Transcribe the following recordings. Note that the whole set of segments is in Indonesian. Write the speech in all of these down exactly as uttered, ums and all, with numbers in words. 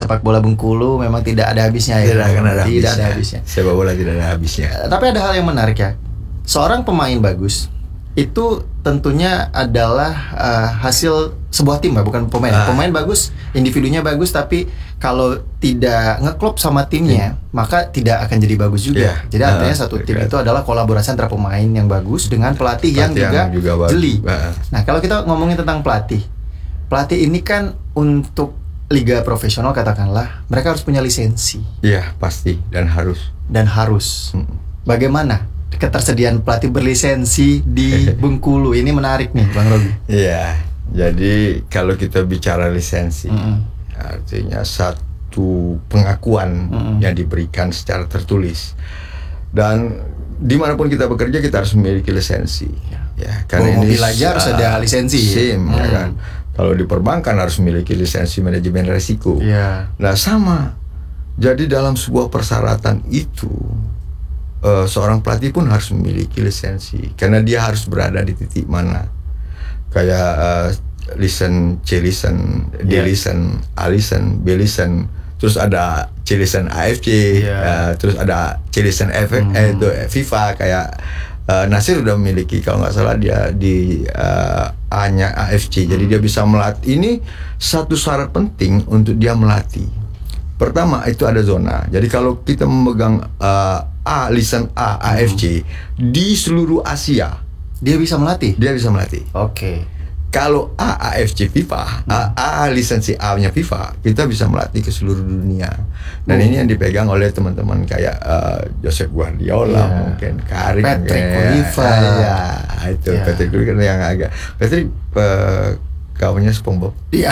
sepak bola Bengkulu memang tidak ada habisnya ya. Tidak akan ada Tidak habisnya. ada habisnya. Sepak bola tidak ada habisnya. Uh, Tapi ada hal yang menarik ya. Seorang pemain bagus itu tentunya adalah uh, hasil sebuah tim ya, bukan pemain. Ah. Pemain bagus, individunya bagus, tapi kalau tidak ngeklop sama timnya, hmm. maka tidak akan jadi bagus juga. Yeah. Jadi artinya Ah, satu tim okay. itu adalah kolaborasi antara pemain yang bagus dengan pelatih, Pelatih yang juga, yang juga bagus. jeli. Ah. Nah, kalau kita ngomongin tentang pelatih, pelatih ini kan untuk liga profesional katakanlah, mereka harus punya lisensi. Iya, pasti dan harus. Dan harus. Hmm. Bagaimana ketersediaan pelatih berlisensi di Bengkulu? Ini menarik nih, Bang Robi. Iya, jadi kalau kita bicara lisensi, Mm-mm. artinya satu pengakuan Mm-mm. yang diberikan secara tertulis. Dan dimanapun kita bekerja kita harus memiliki lisensi. Ya, Bawa mobil aja harus ada lisensi. SIM, ya Hmm. kan. Kalau di perbankan harus memiliki lisensi manajemen risiko. Iya. Nah sama. Jadi dalam sebuah persyaratan itu, uh, seorang pelatih pun harus memiliki lisensi karena dia harus berada di titik mana. Kayak uh, listen, C listen, D Yeah. listen, A listen, B listen, terus ada C listen A F C, Yeah. uh, terus ada C listen F, Hmm. eh, itu FIFA. Kayak uh, Nasir udah memiliki, kalau nggak salah dia di uh, A-nya A F C, jadi dia bisa melatih. Ini satu syarat penting untuk dia melatih. Pertama itu ada zona. Jadi kalau kita memegang uh, A, lisan A, A F C di seluruh Asia, Dia bisa melatih. dia bisa melatih. Oke. Kalau A, A F C FIFA, A, A lisensi A-nya FIFA, kita bisa melatih ke seluruh dunia. Dan Oh. ini yang dipegang oleh teman-teman kayak uh, Josep Guardiola, Yeah. mungkin Karim, Patrick mungkin. Kluivert. Ya, itu Yeah. Patrick Kluivert yang agak Patrick uh, kawannya SpongeBob. Iya.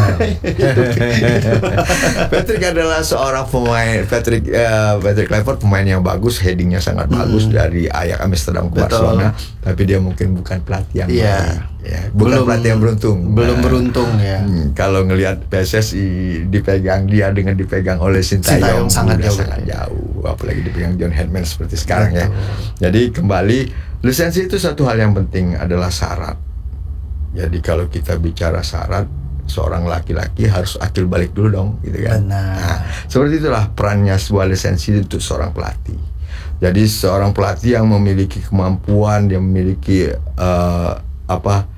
Patrick adalah seorang pemain. Patrick uh, Patrick Kluivert pemain yang bagus, headingnya sangat bagus Hmm. dari Ajax Amsterdam ke Betul. Barcelona. Tapi dia mungkin bukan pelatih yang Iya. baik. Ya, bukan Belum- pelatih yang beruntung. Belum Nah, beruntung ya. hmm, kalau ngelihat P S S I dipegang dia dengan dipegang oleh Sintayong Sintayong, sangat udah jauh sangat berbeda. jauh. Apalagi dipegang John Hedman seperti sekarang ya. Betul. Jadi kembali, lisensi itu satu hal yang penting, adalah syarat. Jadi kalau kita bicara syarat, seorang laki-laki harus akil balik dulu dong, gitu kan. Benar. Nah, seperti itulah perannya sebuah lisensi untuk seorang pelatih. Jadi seorang pelatih yang memiliki kemampuan, dia memiliki uh, apa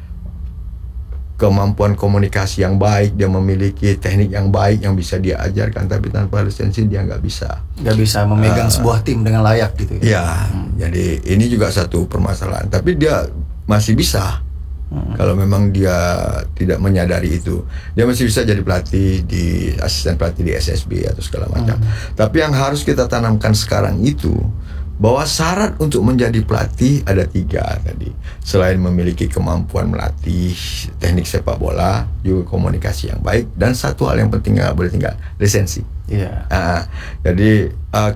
kemampuan komunikasi yang baik, dia memiliki teknik yang baik yang bisa dia ajarkan, tapi tanpa lisensi dia nggak bisa. Nggak bisa memegang Uh, sebuah tim dengan layak gitu ya. Ya, jadi ini juga satu permasalahan. Tapi dia masih bisa. Hmm. Kalau memang dia tidak menyadari itu, dia masih bisa jadi pelatih di asisten pelatih di S S B atau segala macam. Hmm. Tapi yang harus kita tanamkan sekarang itu bahwa syarat untuk menjadi pelatih ada tiga tadi. Selain memiliki kemampuan melatih, teknik sepak bola, juga komunikasi yang baik, dan satu hal yang penting nggak boleh tinggal, lisensi. Iya. Ah, jadi uh,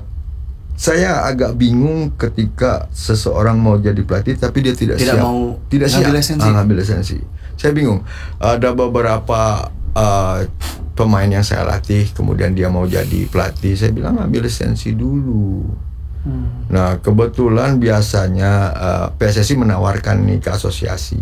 saya agak bingung ketika seseorang mau jadi pelatih tapi dia tidak, Tidak siap, mau tidak siap ngambil lisensi. ah, ngambil lisensi. Saya bingung. Ada beberapa uh, pemain yang saya latih, kemudian dia mau jadi pelatih, saya bilang ambil lisensi dulu. Hmm. Nah, kebetulan biasanya uh, P S S I menawarkan nih ke asosiasi.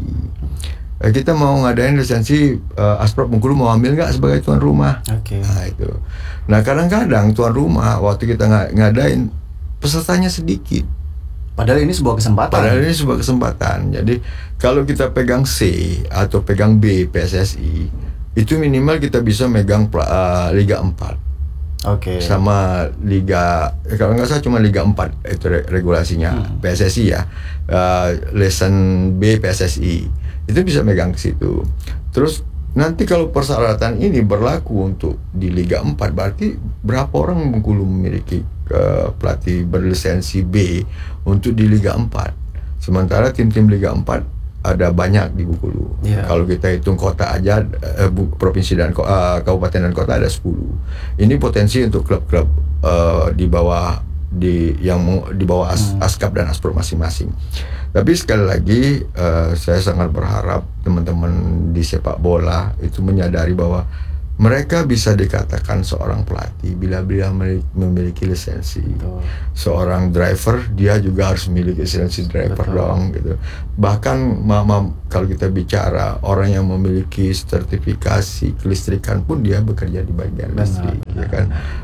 Eh, kita mau ngadain lisensi, uh, Asprop Bengkulu mau ambil nggak sebagai tuan rumah? Oke. Nah itu. Nah kadang-kadang tuan rumah waktu kita ng- ngadain pesertanya sedikit. Padahal ini sebuah kesempatan. Padahal ini sebuah kesempatan. Jadi kalau kita pegang C atau pegang B P S S I, itu minimal kita bisa megang uh, Liga empat. Oke. Sama Liga, eh, kalau nggak salah cuma Liga empat itu re- regulasinya. Hmm. P S S I ya, uh, lesson B P S S I itu bisa megang ke situ. Terus nanti kalau persyaratan ini berlaku untuk di Liga empat, berarti berapa orang Bengkulu memiliki uh, pelatih berlisensi B untuk di Liga empat. Sementara tim-tim Liga empat ada banyak di Bengkulu. Yeah. Kalau kita hitung kota aja, eh, bu- provinsi dan ko- eh, kabupaten dan kota ada sepuluh. Ini potensi untuk klub-klub eh, di bawah di yang mau- di bawah as, Hmm. Askap dan Aspro masing-masing. Tapi sekali lagi eh, saya sangat berharap teman-teman di sepak bola itu menyadari bahwa mereka bisa dikatakan seorang pelatih bila dia memiliki lisensi. Betul. Seorang driver dia juga harus memiliki lisensi driver. Betul. dong gitu. Bahkan mama kalau kita bicara orang yang memiliki sertifikasi kelistrikan pun dia bekerja di bagian Benar. listrik.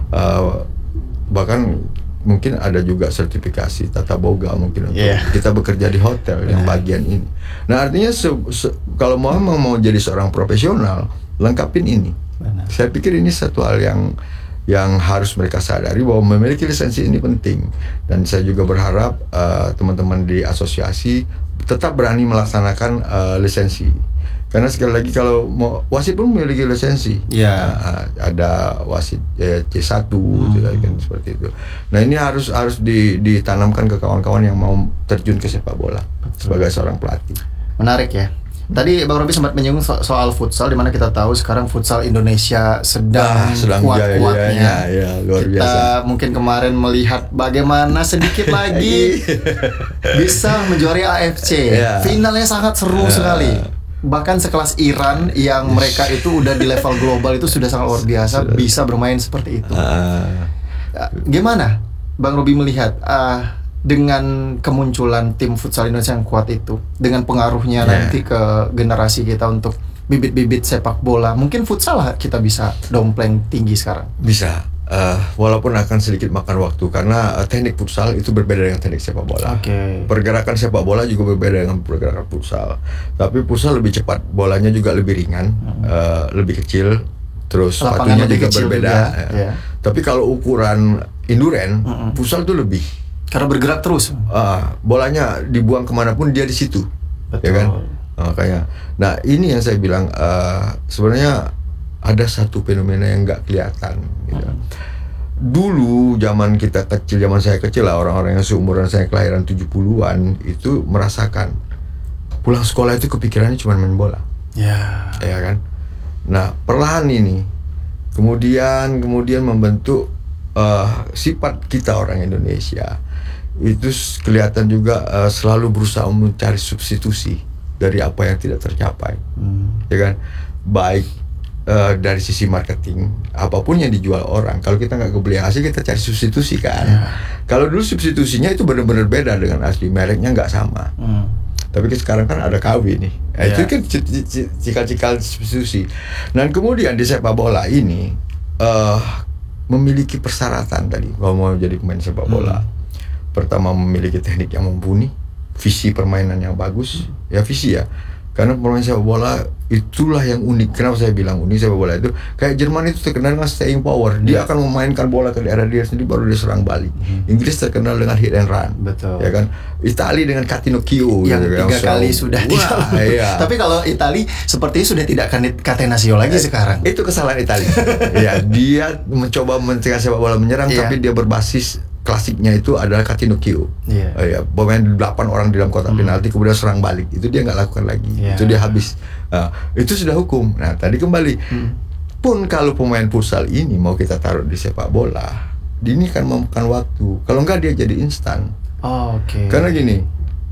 uh, bahkan mungkin ada juga sertifikasi tata boga mungkin untuk yeah. kita bekerja di hotel yang bagian ini. Nah artinya se, se, kalau mau mau mau jadi seorang profesional lengkapin ini. Benar. Saya pikir ini satu hal yang yang harus mereka sadari bahwa memiliki lisensi ini penting, dan saya juga berharap uh, teman-teman di asosiasi tetap berani melaksanakan uh, lisensi. Karena sekali lagi kalau mau, wasit pun memiliki lisensi, yeah. uh, ada wasit eh, C satu hmm. kan, seperti itu. Nah ini harus harus di, ditanamkan ke kawan-kawan yang mau terjun ke sepak bola. Betul. Sebagai seorang pelatih. Menarik ya. Tadi Bang Robi sempat menyinggung so- soal futsal, di mana kita tahu sekarang futsal Indonesia sedang, ah, sedang kuat-kuatnya. Ya, ya, luar kita biasa. Mungkin kemarin melihat bagaimana sedikit lagi bisa menjuarai A F C. Yeah. Finalnya sangat seru yeah. sekali. Bahkan sekelas Iran yang mereka itu udah di level global itu sudah sangat luar biasa bisa bermain seperti itu. Uh. Gimana Bang Robi melihat uh, dengan kemunculan tim futsal Indonesia yang kuat itu, dengan pengaruhnya yeah. nanti ke generasi kita untuk bibit-bibit sepak bola, mungkin futsal kita bisa dompleng tinggi sekarang? Bisa. Uh, walaupun akan sedikit makan waktu karena uh, teknik futsal itu berbeda dengan teknik sepak bola. Okay. Pergerakan sepak bola juga berbeda dengan pergerakan futsal. Tapi futsal lebih cepat, bolanya juga lebih ringan, hmm. uh, lebih kecil, terus sepatunya juga berbeda. Juga, ya. Yeah. Tapi kalau ukuran endurance, hmm. futsal itu lebih. Karena bergerak terus. Uh, bolanya dibuang kemanapun dia di situ, betul. Ya kan? Uh, kayak. Nah ini yang saya bilang uh, sebenarnya ada satu fenomena yang nggak kelihatan gitu. Hmm. Dulu zaman kita kecil, zaman saya kecil lah, orang-orang yang seumuran saya kelahiran tujuh puluhan itu merasakan pulang sekolah itu kepikirannya cuma main bola. Ya. Ya kan? Nah, perlahan ini kemudian kemudian membentuk uh, sifat kita orang Indonesia. Itu kelihatan juga uh, selalu berusaha mencari substitusi dari apa yang tidak tercapai. Hmm. Ya kan? Baik Uh, dari sisi marketing, apapun yang dijual orang, kalau kita nggak kebeli hasil, kita cari substitusi kan. Yeah. Kalau dulu substitusinya itu benar-benar beda dengan asli, mereknya nggak sama. Mm. Tapi sekarang kan ada K W nih, yeah. Itu kan cikal-cikal substitusi. Dan kemudian di sepak bola ini uh, memiliki persyaratan tadi kalau mau jadi pemain sepak bola. Mm. Pertama memiliki teknik yang mumpuni, visi permainan yang bagus, mm. ya visi ya. Karena pemain sepak bola itulah yang unik. Kenapa saya bilang unik sepak bola itu? Kayak Jerman itu terkenal dengan staying power. Dia yeah. akan memainkan bola ke daerah dia sendiri baru dia serang balik. Hmm. Inggris terkenal dengan hit and run. Betul. Ya kan? Italia dengan catenaccio yang gitu, tiga so, kali sudah tidak. Iya. Tapi kalau Italia sepertinya sudah tidak catenaccio lagi eh, sekarang. Itu kesalahan Italia. Ya, dia mencoba mencegah sepak bola menyerang yeah. tapi dia berbasis klasiknya itu adalah catenaccio. Yeah. Uh, ya, pemain delapan orang di dalam kotak hmm. penalti kemudian serang balik. Itu dia nggak lakukan lagi. Yeah. Itu dia habis. Uh, itu sudah hukum. Nah, tadi kembali. Hmm. Pun kalau pemain futsal ini mau kita taruh di sepak bola, ini kan memakan waktu. Kalau enggak dia jadi instan. Oh, oke. Okay. Karena gini,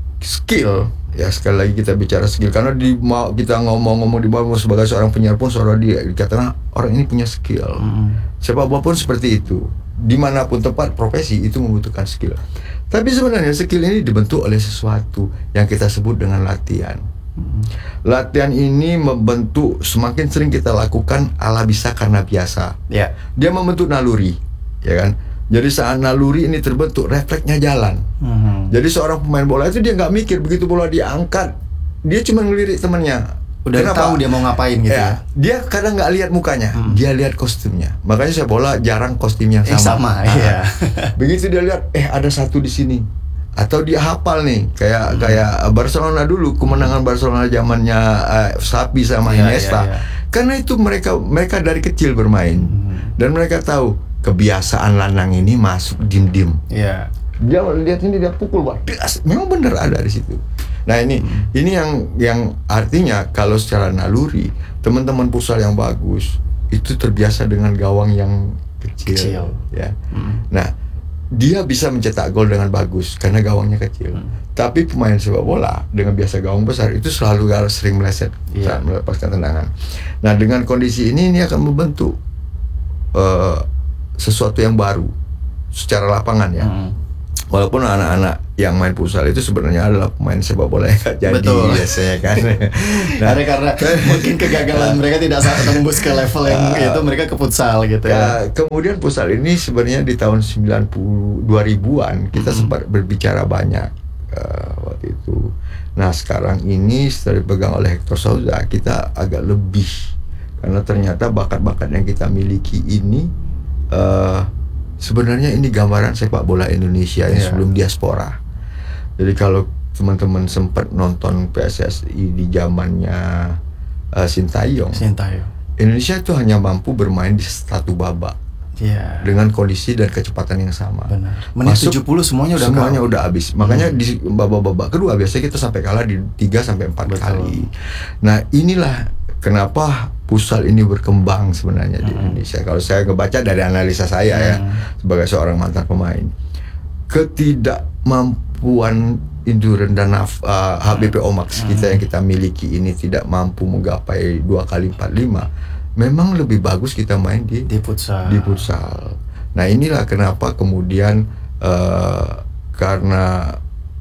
skill ya sekali lagi kita bicara skill karena di mau kita ngomong-ngomong di bawah sebagai seorang penyiar pun seorang dia dikatakan orang ini punya skill. Hmm. Sepak bola pun seperti itu. Dimanapun tempat profesi itu membutuhkan skill. Tapi sebenarnya skill ini dibentuk oleh sesuatu yang kita sebut dengan latihan. Hmm. Latihan ini membentuk semakin sering kita lakukan ala bisa karena biasa. Yeah. Dia membentuk naluri, ya kan? Jadi saat naluri ini terbentuk, refleksnya jalan. Hmm. Jadi seorang pemain bola itu dia nggak mikir begitu bola diangkat, dia cuma ngelirik temannya. Udah Kenapa? Tahu dia mau ngapain gitu ya, ya. Dia kadang nggak lihat mukanya, hmm. dia lihat kostumnya. Makanya saya bola jarang kostum yang sama. Eh, sama, nah, iya. Begitu dia lihat, eh ada satu di sini, atau dia hafal nih, kayak hmm. kayak Barcelona dulu, kemenangan Barcelona zamannya uh, Xavi sama ya, Iniesta. Ya, ya. Karena itu mereka mereka dari kecil bermain hmm. dan mereka tahu kebiasaan lanang ini masuk dim-dim. Iya. Dia lihat ini dia pukul, wah, memang benar ada di situ. Nah ini hmm. ini yang yang artinya kalau secara naluri teman-teman futsal yang bagus itu terbiasa dengan gawang yang kecil, kecil. Ya. Hmm. Nah dia bisa mencetak gol dengan bagus karena gawangnya kecil. Hmm. Tapi pemain sepak bola dengan biasa gawang besar itu selalu sering meleset yeah. saat melepaskan tendangan. Nah dengan kondisi ini ini akan membentuk uh, sesuatu yang baru secara lapangan ya. Hmm. Walaupun anak-anak yang main futsal itu sebenarnya adalah pemain sepak bola yang gak jadi. Betul. Biasanya kan. Nah, karena mungkin kegagalan mereka tidak saat tembus ke level yang uh, itu, mereka ke futsal gitu ya. ya. Kemudian futsal ini sebenarnya di tahun sembilan puluh dua ribuan kita hmm. sempat berbicara banyak uh, waktu itu. Nah, sekarang ini setelah dipegang oleh Hector Souza, kita agak lebih, karena ternyata bakat-bakat yang kita miliki ini uh, sebenarnya ini gambaran sepak bola Indonesia yang yeah. sebelum diaspora. Jadi kalau teman-teman sempat nonton P S S I di zamannya uh, Sintayong, Sintayong, Indonesia itu hanya mampu bermain di satu babak yeah. dengan kondisi dan kecepatan yang sama. Benar. Menit tujuh puluh semuanya udah semuanya udah habis. Makanya hmm. di babak-babak kedua biasanya kita sampai kalah di tiga sampai empat kali. Nah, inilah kenapa futsal ini berkembang sebenarnya di hmm. Indonesia. Kalau saya ngebaca dari analisa saya hmm. ya sebagai seorang mantan pemain, ketidakmampuan Induren dan uh, H B P O Max hmm. kita yang kita miliki ini tidak mampu menggapai dua kali empat lima. Memang lebih bagus kita main di di futsal. Di futsal. Nah, inilah kenapa kemudian uh, karena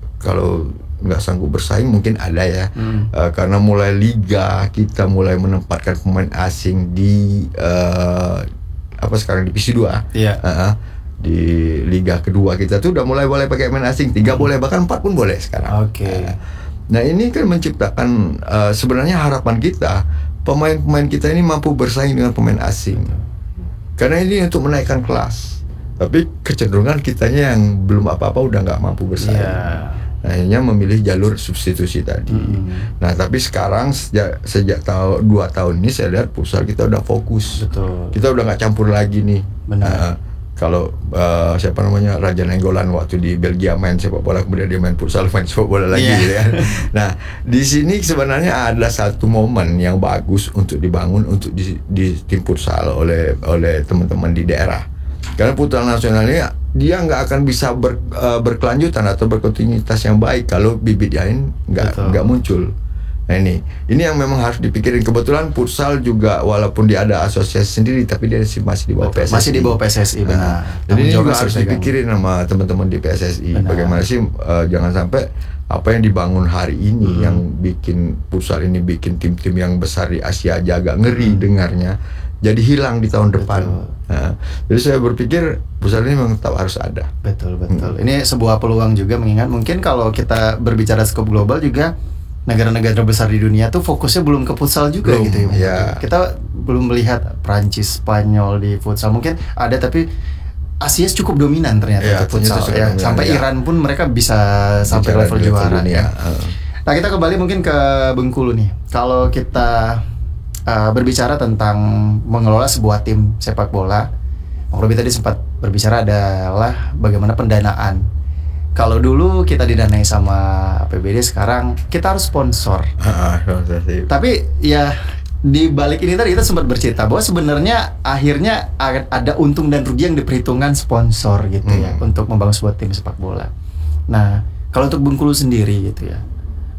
kalau nggak sanggup bersaing mungkin ada ya hmm. uh, karena mulai liga kita mulai menempatkan pemain asing di uh, apa sekarang divisi dua yeah. uh, di liga kedua kita tuh udah mulai boleh pakai pemain asing tiga hmm. boleh bahkan empat pun boleh sekarang. Oke. Okay. Uh, nah, ini kan menciptakan uh, sebenarnya harapan kita pemain-pemain kita ini mampu bersaing dengan pemain asing karena ini untuk menaikkan kelas, tapi kecenderungan kitanya yang belum apa-apa udah nggak mampu bersaing. Yeah. Akhirnya memilih jalur substitusi tadi. Hmm. Nah, tapi sekarang sejak sejak tahun dua tahun ini saya lihat futsal kita udah fokus. Betul. Kita udah nggak campur lagi nih. Benar. Uh, kalau uh, siapa namanya Raja Nainggolan waktu di Belgia main sepak bola, kemudian dia main futsal, main sepak bola lagi, yeah. gitu kan. Nah, di sini sebenarnya ada satu momen yang bagus untuk dibangun untuk di, di tim futsal oleh oleh teman-teman di daerah. Karena futsal nasional ini dia nggak akan bisa ber, uh, berkelanjutan atau berkontinuitas yang baik kalau bibit lain nggak nggak muncul. Nah, ini ini yang memang harus dipikirin. Kebetulan futsal juga walaupun dia ada asosiasi sendiri, tapi dia masih di bawah P S S I. Masih di bawah P S S I, benar. Nah, jadi ini juga harus dipikirin sama teman-teman di P S S I. Benar. Bagaimana sih uh, jangan sampai apa yang dibangun hari ini hmm. yang bikin futsal ini bikin tim-tim yang besar di Asia aja agak ngeri hmm. dengarnya. Jadi hilang di tahun depan. Nah, jadi saya berpikir futsal ini memang tetap harus ada. Betul, betul. Hmm. Ini sebuah peluang juga, mengingat mungkin kalau kita berbicara skop global juga negara-negara besar di dunia tuh fokusnya belum ke futsal juga belum, gitu ya. Ya. Kita belum melihat Prancis, Spanyol di futsal. Mungkin ada, tapi Asia cukup dominan ternyata ya, untuk futsal ya. Dominan, sampai ya. Iran pun mereka bisa sampai bicara level juara ya. Uh. Nah, kita kembali mungkin ke Bengkulu nih. Kalau kita Uh, berbicara tentang mengelola sebuah tim sepak bola, Bang Robi tadi sempat berbicara adalah bagaimana pendanaan. Kalau dulu kita didanai sama A P B D, sekarang kita harus sponsor. Uh, Tapi ya di balik ini tadi kita sempat bercerita bahwa sebenarnya akhirnya ada untung dan rugi yang diperhitungkan sponsor gitu hmm. ya untuk membangun sebuah tim sepak bola. Nah, kalau untuk Bengkulu sendiri gitu ya,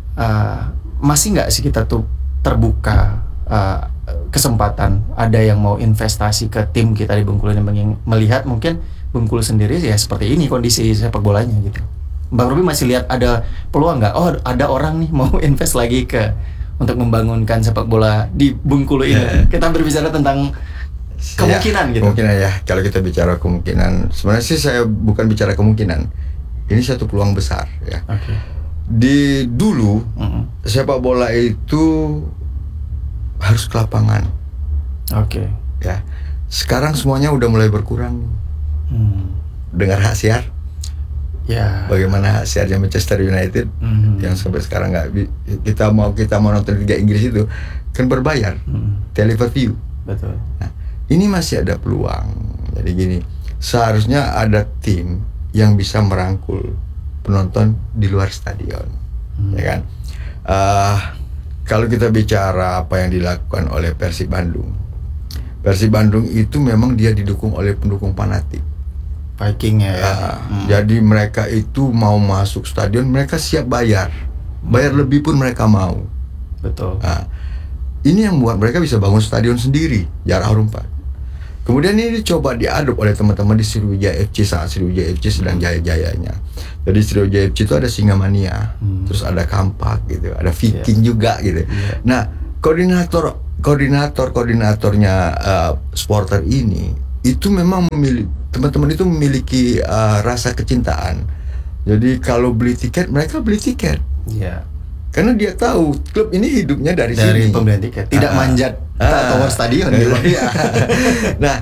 uh, masih nggak sih kita tuh terbuka Uh, kesempatan ada yang mau investasi ke tim kita di Bengkulu ini, melihat mungkin Bengkulu sendiri ya seperti ini kondisi sepak bolanya gitu. Bang Robi masih lihat ada peluang nggak? Oh, ada orang nih mau invest lagi ke untuk membangunkan sepak bola di Bengkulu ini. Yeah. Kita berbicara tentang kemungkinan ya, gitu. Kemungkinan ya. Kalau kita bicara kemungkinan, sebenarnya sih saya bukan bicara kemungkinan. Ini satu peluang besar ya. Okay. Di dulu mm-hmm. sepak bola itu harus ke lapangan. Oke. Okay. Ya. Sekarang semuanya udah mulai berkurang. Hmm. Dengar hak siar? Ya. Bagaimana hak siarnya Manchester United hmm. yang sampai sekarang nggak kita mau kita mau nonton Liga Inggris itu kan berbayar. Hmm. Television. Betul. Nah, ini masih ada peluang. Jadi gini, seharusnya ada tim yang bisa merangkul penonton di luar stadion, hmm. ya kan? Uh, Kalau kita bicara apa yang dilakukan oleh Persib Bandung, Persib Bandung itu memang dia didukung oleh pendukung fanatik. Viking ya. ya. Uh, hmm. Jadi mereka itu mau masuk stadion, mereka siap bayar, bayar hmm. lebih pun mereka mau. Betul. Uh, ini yang membuat mereka bisa bangun stadion sendiri, jarak empat. Kemudian ini coba diadop oleh teman-teman di Sriwijaya F C saat Sriwijaya F C sedang jaya-jayanya. Jadi Sriwijaya F C itu ada Singamania, hmm. terus ada Kampak gitu, ada Viking yeah. juga gitu. Yeah. Nah, koordinator koordinator koordinatornya uh, supporter ini itu memang memiliki, teman-teman itu memiliki uh, rasa kecintaan. Jadi kalau beli tiket, mereka beli tiket. Iya. Karena dia tahu klub ini hidupnya dari, dari sini. Pembelian tiket, tidak ah, manjat ah, tower stadion. Iya. Nah,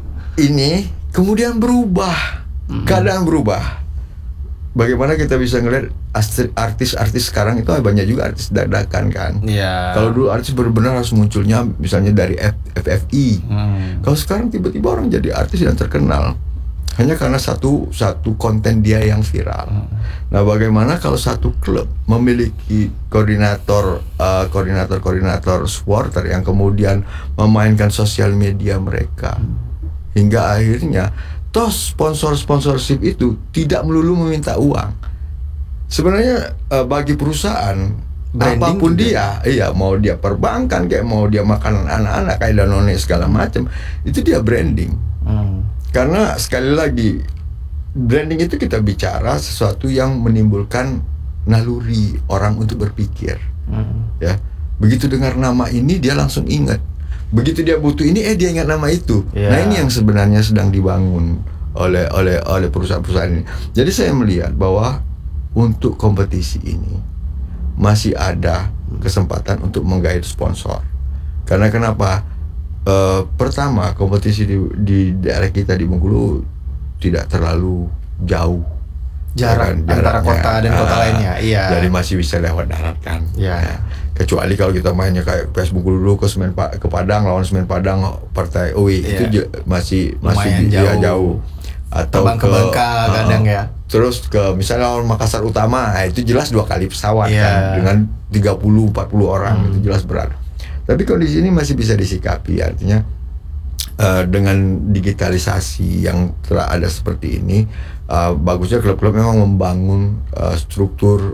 ini kemudian berubah, mm-hmm. keadaan berubah. Bagaimana kita bisa ngelihat artis-artis sekarang itu banyak juga artis dadakan kan. Iya. Kalau dulu artis benar-benar harus munculnya misalnya dari F F I. Hmm. Kalau sekarang tiba-tiba orang jadi artis yang terkenal hanya karena satu satu konten dia yang viral. Hmm. Nah, bagaimana kalau satu klub memiliki koordinator uh, koordinator-koordinator supporter yang kemudian memainkan sosial media mereka hmm. hingga akhirnya toh sponsor-sponsorship itu tidak melulu meminta uang. Sebenarnya uh, bagi perusahaan branding apapun juga. Dia, iya mau dia perbankan kayak mau dia makanan anak-anak kayak Danone segala macam, itu dia branding. Hmm. Karena sekali lagi branding itu kita bicara sesuatu yang menimbulkan naluri orang untuk berpikir. Hmm. Ya, begitu dengar nama ini dia langsung ingat. Begitu dia butuh ini, eh dia ingat nama itu. Yeah. Nah ini yang sebenarnya sedang dibangun oleh oleh oleh perusahaan-perusahaan ini. Jadi saya melihat bahwa untuk kompetisi ini masih ada kesempatan untuk menggait sponsor. Karena kenapa? Uh, pertama, kompetisi di, di daerah kita di Bengkulu tidak terlalu jauh. Jarak kan, antara kota dan kota uh, lainnya. Iya. Jadi masih bisa lewat darat kan. Iya. Ya. Kecuali kalau kita mainnya kayak P S Bengkulu dulu ke Semen pa- ke Padang lawan Semen Padang partai U I iya. itu j- masih masih jauh. Dia jauh. Atau Terbang ke Bangka uh, kadang ya. Terus ke misalnya lawan Makassar Utama, nah itu jelas dua kali pesawat yeah. kan dengan tiga puluh empat puluh orang, hmm. itu jelas berat. Tapi kondisi ini masih bisa disikapi, artinya uh, dengan digitalisasi yang telah ada seperti ini, uh, bagusnya klub-klub memang membangun uh, struktur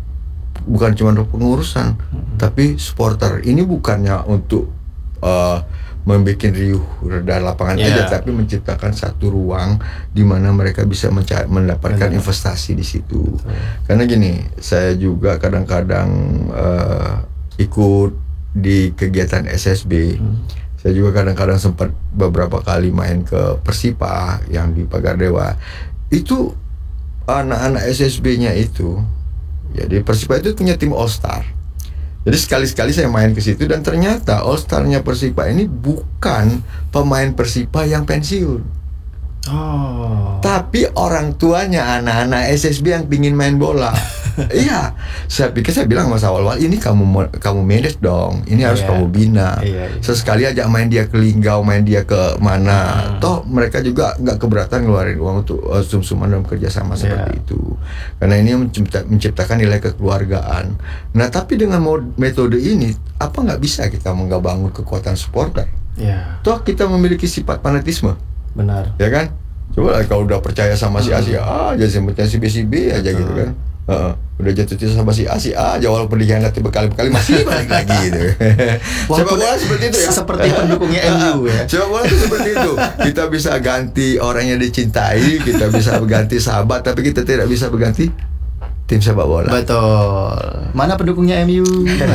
bukan cuma pengurusan, hmm. tapi supporter. Ini bukannya untuk uh, membuat riuh reda lapangan yeah. aja, tapi menciptakan satu ruang di mana mereka bisa mencari, mendapatkan Benar. investasi di situ. Betul. Karena gini, saya juga kadang-kadang uh, ikut di kegiatan S S B. Hmm. Saya juga kadang-kadang sempat beberapa kali main ke Persipa yang di Pagardewa. Itu anak-anak S S B-nya itu, jadi Persipa itu punya tim All Star. Jadi sekali-sekali saya main ke situ dan ternyata All Star-nya Persipa ini bukan pemain Persipa yang pensiun. Oh. Tapi orang tuanya anak-anak S S B yang pingin main bola. Iya, saya pikir saya bilang masa awal-awal ini kamu kamu manage dong, ini harus yeah. kamu bina. Yeah, yeah. Sesekali aja main dia ke Linggau, main dia ke mana. Hmm. Toh mereka juga nggak keberatan ngeluarin uang untuk uh, sum-suman dalam kerjasama yeah. seperti itu. Karena ini mencipta, menciptakan nilai kekeluargaan. Nah tapi dengan metode ini, apa nggak bisa kita mengbangun kekuatan supporter? Yeah. Toh kita memiliki sifat fanatisme. Benar. Ya kan? Coba lah kalau udah percaya sama si A, si A aja, sama si B, si B aja gitu kan. Uh, udah jatuh cinta sama si A, si A aja walaupun dikhianati berkali-kali masih balik lagi gitu. Sepak bola seperti itu ya. Seperti pendukungnya M U ya. Sepak bola itu seperti itu. Kita bisa ganti orang yang dicintai, kita bisa berganti sahabat, tapi kita tidak bisa berganti tim sepak bola. Betul. Mana pendukungnya M U?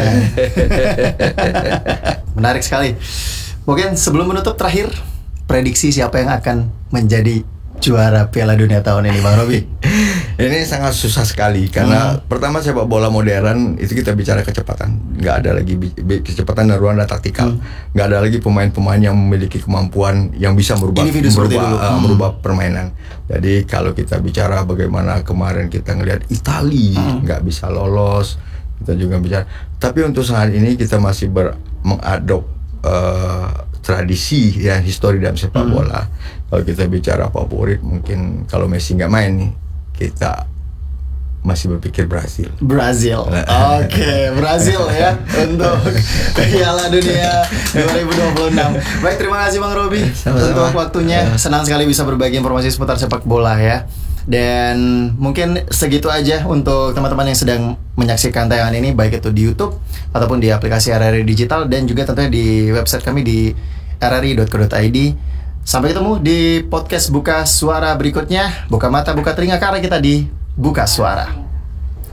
Menarik sekali. Mungkin sebelum menutup terakhir, prediksi siapa yang akan menjadi juara Piala Dunia tahun ini, Bang Robi? Ini sangat susah sekali karena hmm. pertama sepak bola modern itu kita bicara kecepatan, nggak ada lagi bi- bi- kecepatan dan ruang taktikal, hmm. nggak ada lagi pemain-pemain yang memiliki kemampuan yang bisa merubah merubah, uh, hmm. merubah permainan. Jadi kalau kita bicara bagaimana kemarin kita ngelihat Italia hmm. nggak bisa lolos, kita juga bicara. Tapi untuk saat ini kita masih ber- mengadop uh, tradisi ya histori dalam sepak hmm. bola. Kalau kita bicara favorit, mungkin kalau Messi nggak main nih, kita masih berpikir Brazil. Brazil. Oke, okay, Brazil ya untuk Piala Dunia dua ribu dua puluh enam. Baik, terima kasih Bang Robi untuk waktunya. Senang sekali bisa berbagi informasi seputar sepak bola ya. Dan mungkin segitu aja untuk teman-teman yang sedang menyaksikan tayangan ini, baik itu di YouTube ataupun di aplikasi R R I Digital dan juga tentunya di website kami di r r i dot co dot i d. Sampai ketemu di podcast Buka Suara berikutnya. Buka mata, buka telinga, karena kita di Buka Suara.